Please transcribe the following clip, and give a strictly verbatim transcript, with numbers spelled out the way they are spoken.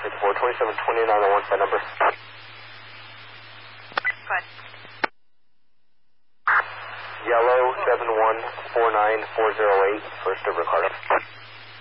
fifty-four, twenty-seven twenty-nine on one side number. Good. Yellow seven one four nine four zero eight, first over Ricardo.